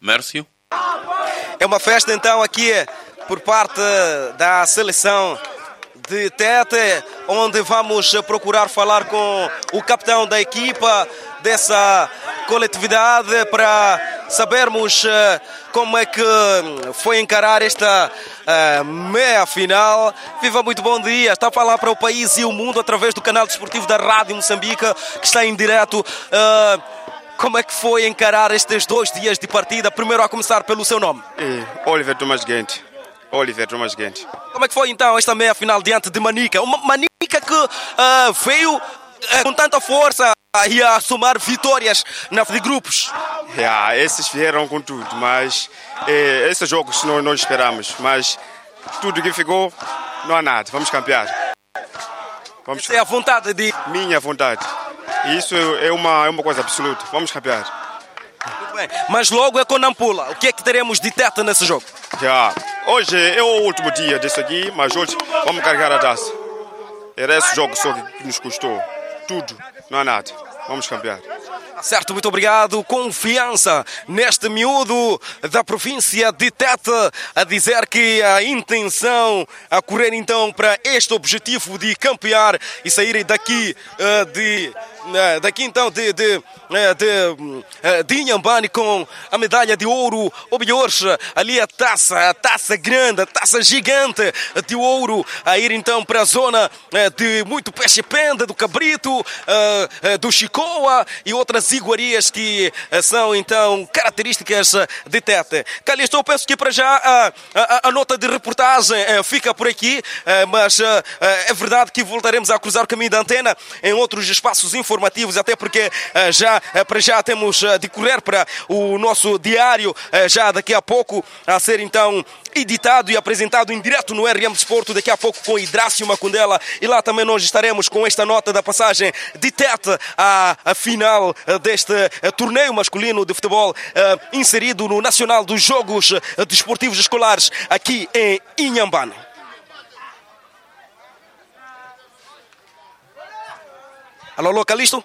Mércio. É uma festa então aqui por parte da seleção de Tete, onde vamos procurar falar com o capitão da equipa dessa coletividade para sabermos como é que foi encarar esta meia-final. Viva, muito bom dia. Está a falar para o país e o mundo através do canal desportivo da Rádio Moçambique, que está em direto. Como é que foi encarar estes 2 dias de partida? Primeiro a começar pelo seu nome. Oliver Thomas Gente. Oliver Thomas Gente. Como é que foi então esta meia-final diante de Manica? Uma Manica que veio com tanta força e a somar vitórias na de grupos. Esses vieram com tudo, mas esses jogos não esperamos. Mas tudo que ficou, não há nada. Vamos campear. Essa é a vontade de... Minha vontade. Isso é uma coisa absoluta. Vamos campear. Muito bem. Mas logo é com Nampula. O que é que teremos de Tete nesse jogo? Hoje é o último dia disso aqui, mas hoje vamos carregar a taça. Era esse jogo só que nos custou. Tudo, não há nada. Vamos campear. Certo, muito obrigado. Confiança neste miúdo da província de Tete a dizer que a intenção a correr então para este objetivo de campear e sair daqui de Inhambane com a medalha de ouro, ou melhor, ali a taça grande, a taça gigante de ouro, a ir então para a zona de muito peixe-penda, do cabrito, do chicoa e outras iguarias que são então características de Tete. Calixto, eu penso que para já a nota de reportagem fica por aqui, mas é verdade que voltaremos a cruzar o caminho da antena em outros espaços informativos, até porque para já temos de correr para o nosso diário, já daqui a pouco a ser então editado e apresentado em direto no RM Desporto, daqui a pouco com Hidrácio Macundela, e lá também nós estaremos com esta nota da passagem de Tete à final deste torneio masculino de futebol inserido no Nacional dos Jogos Desportivos Escolares aqui em Inhambane. Alô, Calixto?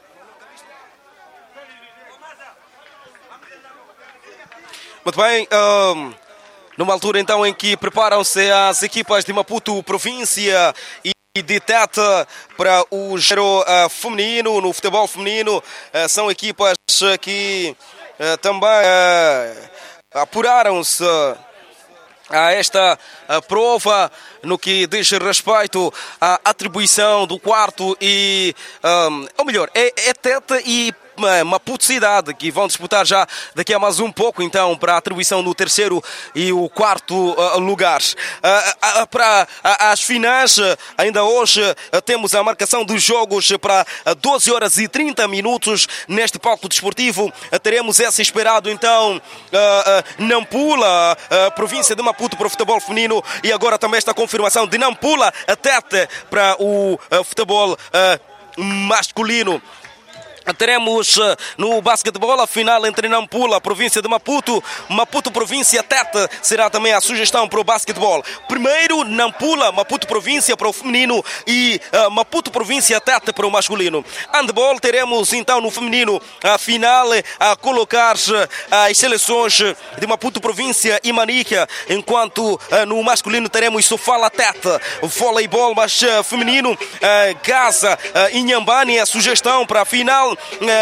Muito bem, numa altura então em que preparam-se as equipas de Maputo Província e de Tete para o giro feminino, no futebol feminino, são equipas que também apuraram-se a esta prova no que diz respeito à atribuição do quarto e, ou melhor, é Tete e Maputo Cidade que vão disputar já daqui a mais um pouco então para a atribuição do 3º e o 4º lugares. Para as finais, ainda hoje temos a marcação dos jogos para 12 horas e 30 minutos neste palco desportivo. Teremos esse esperado então Nampula, província de Maputo para o futebol feminino, e agora também esta confirmação de Nampula Tete para o futebol masculino. Teremos no basquetebol a final entre Nampula, província de Maputo, Maputo província Tete, será também a sugestão para o basquetebol. Primeiro Nampula, Maputo província para o feminino e Maputo província Tete para o masculino. Handball, teremos então no feminino a final a colocar as seleções de Maputo província e Manica, enquanto no masculino teremos Sofala Tete. Voleibol, mas feminino, Gaza, Inhambane, a sugestão para a final.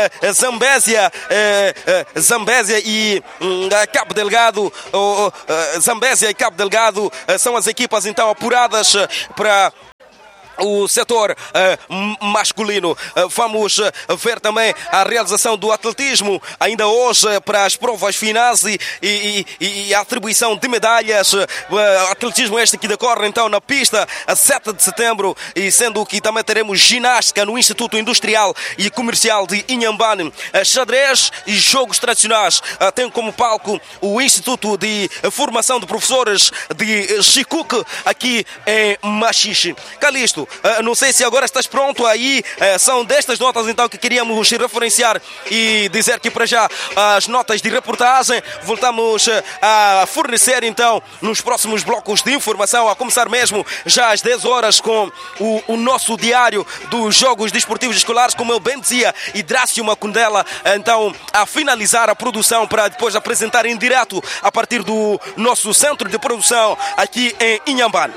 Zambésia e Cabo Delgado. Zambésia e Cabo Delgado são as equipas então apuradas para o setor masculino. Vamos ver também a realização do atletismo ainda hoje para as provas finais e a atribuição de medalhas. Atletismo este que decorre então na pista a 7 de setembro, e sendo que também teremos ginástica no Instituto Industrial e Comercial de Inhambane. Xadrez e jogos tradicionais tem como palco o Instituto de Formação de Professores de Chicuque aqui em Machixe. Calixto, não sei se agora estás pronto aí. São destas notas então que queríamos referenciar e dizer que para já as notas de reportagem voltamos a fornecer então nos próximos blocos de informação, a começar mesmo já às 10 horas com o nosso diário dos Jogos Desportivos Escolares, como eu bem dizia, Hidrácio Macundela, então a finalizar a produção para depois apresentar em direto a partir do nosso centro de produção aqui em Inhambane.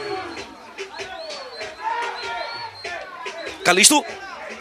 Calixto?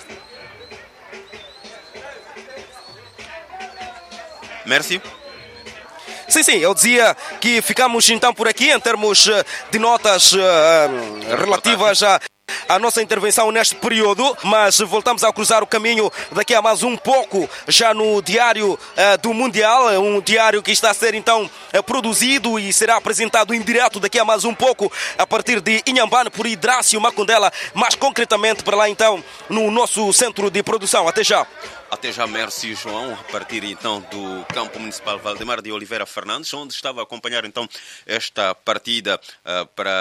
Merci. Sim, eu dizia que ficamos então por aqui em termos de notas relativas a nossa intervenção neste período, mas voltamos a cruzar o caminho daqui a mais um pouco, já no Diário do Mundial, um diário que está a ser então produzido e será apresentado em direto daqui a mais um pouco, a partir de Inhambane, por Hidrácio Macundela, mais concretamente para lá então, no nosso centro de produção. Até já. Até já, merci João, a partir então do campo municipal Valdemar de Oliveira Fernandes, onde estava a acompanhar então esta partida para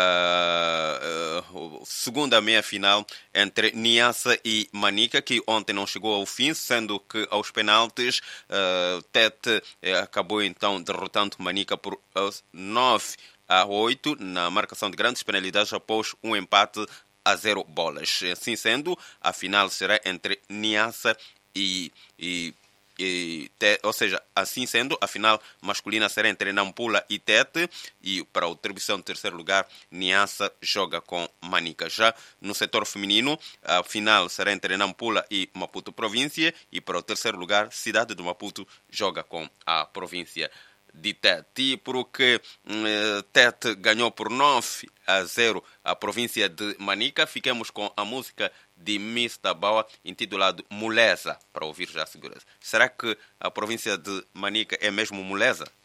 a segunda meia-final entre Niassa e Manica, que ontem não chegou ao fim, sendo que aos penaltis Tete acabou então derrotando Manica por 9-8 na marcação de grandes penalidades após um empate a 0 bolas. Assim sendo, a final será entre Niassa ou seja, assim sendo, a final masculina será entre Nampula e Tete, e para a atribuição de terceiro lugar, Niassa joga com Manica. Já no setor feminino, a final será entre Nampula e Maputo Província, e para o terceiro lugar, Cidade do Maputo joga com a província de Tete. E porque Tete ganhou por 9-0 a província de Manica, fiquemos com a música de Miss Tabaua, intitulado Muleza, para ouvir já a segurança. Será que a província de Manica é mesmo Muleza?